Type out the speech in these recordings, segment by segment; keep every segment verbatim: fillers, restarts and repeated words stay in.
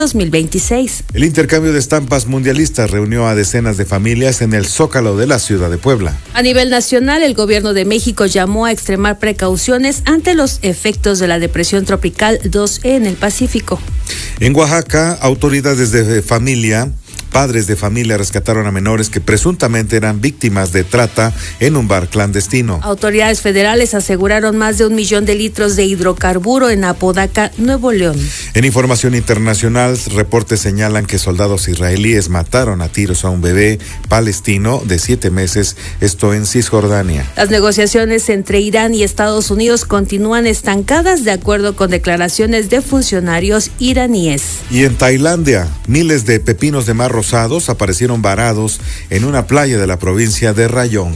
dos mil veintiséis. El intercambio de estampas mundialistas reunió a decenas de familias en el Zócalo de la ciudad de Puebla. A nivel nacional, el gobierno de México llamó a extremar precauciones ante los efectos de la depresión tropical dos E en el Pacífico. En Oaxaca, autoridades de familia Padres de familia rescataron a menores que presuntamente eran víctimas de trata en un bar clandestino. Autoridades federales aseguraron más de un millón de litros de hidrocarburo en Apodaca, Nuevo León. En información internacional, reportes señalan que soldados israelíes mataron a tiros a un bebé palestino de siete meses, esto en Cisjordania. Las negociaciones entre Irán y Estados Unidos continúan estancadas de acuerdo con declaraciones de funcionarios iraníes. Y en Tailandia, miles de pepinos de mar rosados aparecieron varados en una playa de la provincia de Rayong.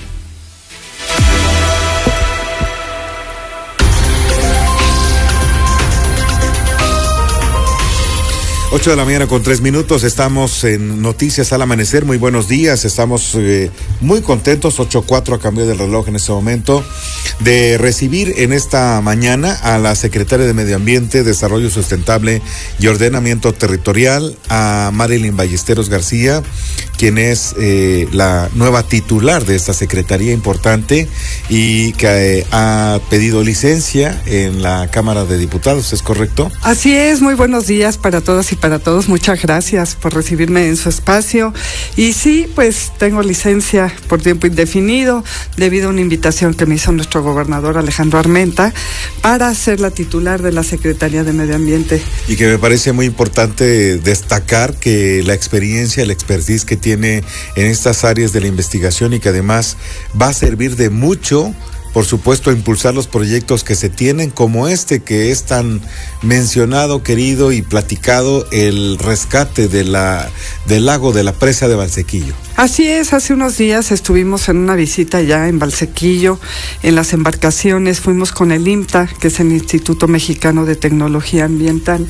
Ocho de la mañana con tres minutos, estamos en Noticias al Amanecer. Muy buenos días, estamos eh, muy contentos, ocho cuatro a cambio del reloj en este momento, de recibir en esta mañana a la secretaria de Medio Ambiente, Desarrollo Sustentable y Ordenamiento Territorial, a Marilyn Ballesteros García, quien es eh, la nueva titular de esta secretaría importante y que eh, ha pedido licencia en la Cámara de Diputados, ¿es correcto? Así es, muy buenos días para todas y para todos, muchas gracias por recibirme en su espacio. Y sí, pues tengo licencia por tiempo indefinido debido a una invitación que me hizo nuestro gobernador Alejandro Armenta para ser la titular de la Secretaría de Medio Ambiente. Y que me parece muy importante destacar que la experiencia, la expertise que tiene en estas áreas de la investigación y que además va a servir de mucho, por supuesto, a impulsar los proyectos que se tienen, como este que es tan mencionado, querido y platicado, el rescate de la, del lago de la presa de Valsequillo. Así es, hace unos días estuvimos en una visita ya en Valsequillo, en las embarcaciones, fuimos con el IMTA, que es el Instituto Mexicano de Tecnología Ambiental,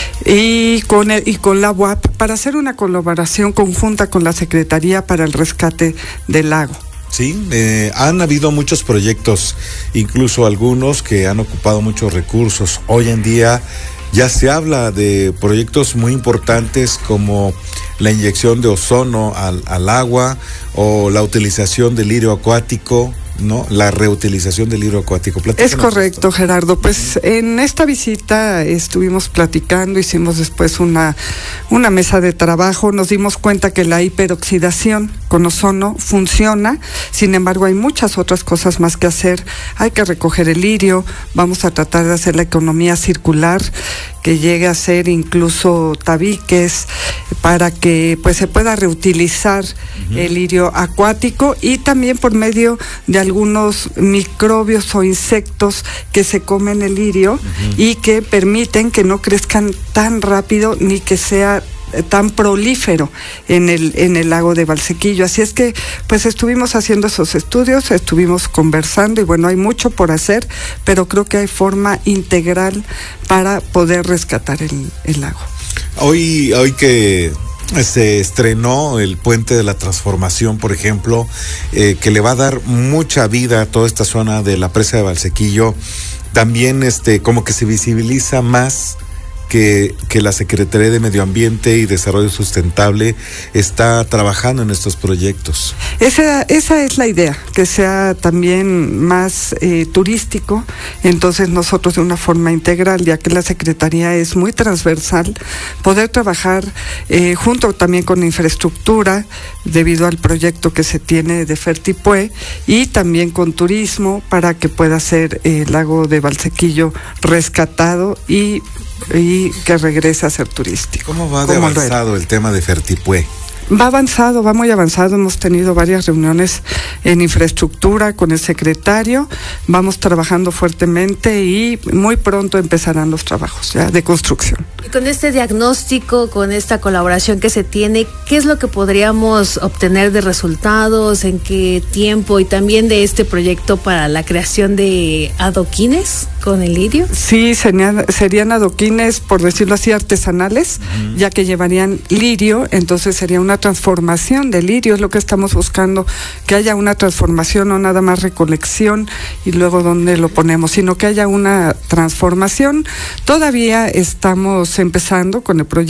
y con, el, y con la U A P, para hacer una colaboración conjunta con la Secretaría para el rescate del lago. Sí, eh, han habido muchos proyectos, incluso algunos que han ocupado muchos recursos. Hoy en día ya se habla de proyectos muy importantes como la inyección de ozono al, al agua o la utilización del lirio acuático, ¿no? La reutilización del lirio acuático. Es correcto, esto. Gerardo. Pues uh-huh. En esta visita estuvimos platicando, hicimos después una, una mesa de trabajo, nos dimos cuenta que la hiperoxidación con ozono funciona, sin embargo hay muchas otras cosas más que hacer. Hay que recoger el lirio, vamos a tratar de hacer la economía circular, que llegue a ser incluso tabiques para que pues se pueda reutilizar uh-huh. el lirio acuático, y también por medio de algunos microbios o insectos que se comen el lirio uh-huh. y que permiten que no crezcan tan rápido ni que sea tan prolífero en el en el lago de Valsequillo. Así es que pues estuvimos haciendo esos estudios, estuvimos conversando y bueno, hay mucho por hacer, pero creo que hay forma integral para poder rescatar el, el lago. Hoy, hoy que se estrenó el Puente de la Transformación, por ejemplo, eh, que le va a dar mucha vida a toda esta zona de la presa de Valsequillo, también este como que se visibiliza más Que, que la Secretaría de Medio Ambiente y Desarrollo Sustentable está trabajando en estos proyectos. Esa, esa es la idea, que sea también más eh, turístico, entonces nosotros de una forma integral, ya que la Secretaría es muy transversal, poder trabajar eh, junto también con la infraestructura, debido al proyecto que se tiene de Fertipue, y también con turismo, para que pueda ser el eh, lago de Valsequillo rescatado y y que regrese a ser turístico. ¿Cómo va de avanzado el tema de Fertipue? Va avanzado, va muy avanzado. Hemos tenido varias reuniones en infraestructura con el secretario. Vamos trabajando fuertemente y muy pronto empezarán los trabajos ya de construcción. Y con este diagnóstico, con esta colaboración que se tiene, ¿qué es lo que podríamos obtener de resultados? ¿En qué tiempo? Y también de este proyecto para la creación de adoquines. ¿Con el lirio? Sí, serían, serían adoquines, por decirlo así, artesanales, uh-huh. ya que llevarían lirio, entonces sería una transformación de lirio, es lo que estamos buscando, que haya una transformación, no nada más recolección y luego donde lo ponemos, sino que haya una transformación. Todavía estamos empezando con el proyecto